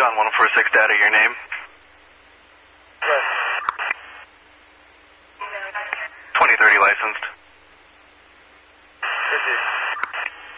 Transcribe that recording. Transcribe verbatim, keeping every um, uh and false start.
John one four six data, your name? Yes. twenty thirty licensed.